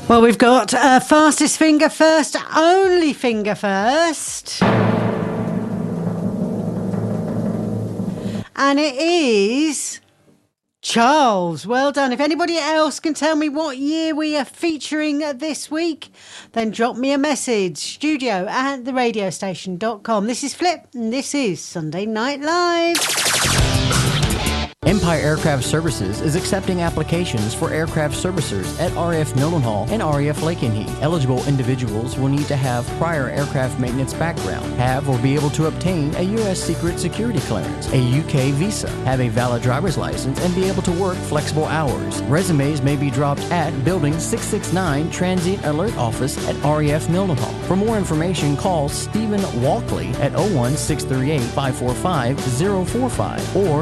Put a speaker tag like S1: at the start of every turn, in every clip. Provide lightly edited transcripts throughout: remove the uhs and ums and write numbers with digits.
S1: Well, we've got fastest finger first, only finger first. And it is Charles. Well done. If anybody else can tell me what year we are featuring this week, then drop me a message. studio@theradiostation.com. This is Flip, and this is Sunday Night Live.
S2: Empire Aircraft Services is accepting applications for aircraft servicers at RAF Mildenhall and RAF Lakenheath. Eligible individuals will need to have prior aircraft maintenance background, have or be able to obtain a U.S. secret security clearance, a UK visa, have a valid driver's license, and be able to work flexible hours. Resumes may be dropped at Building 669 Transient Alert Office at RAF Mildenhall. For more information, call Stephen Walkley at 01638-545-045 or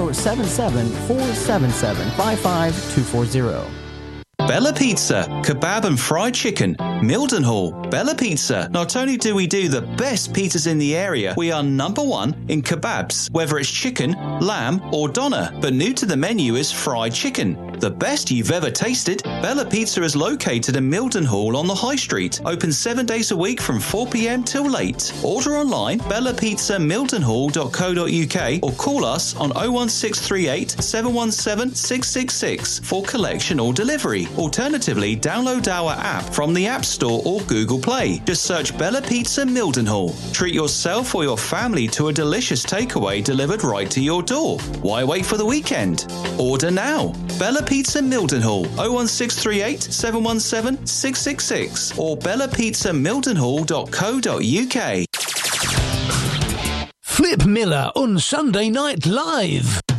S2: 077-477-55240.
S3: Bella Pizza, kebab and fried chicken, Mildenhall. Bella Pizza. Not only do we do the best pizzas in the area, we are number one in kebabs, whether it's chicken, lamb or doner. But new to the menu is fried chicken. The best you've ever tasted. Bella Pizza is located in Mildenhall on the High Street. Open 7 days a week from 4 p.m. till late. Order online, bellapizzamildenhall.co.uk or call us on 01638 717 666 for collection or delivery. Alternatively, download our app from the App Store or Google Play. Just search Bella Pizza Mildenhall. Treat yourself or your family to a delicious takeaway delivered right to your door. Why wait for the weekend? Order now. Bella Pizza Mildenhall, 01638 717 666 or bellapizzamildenhall.co.uk.
S4: Flip Miller on Sunday Night Live.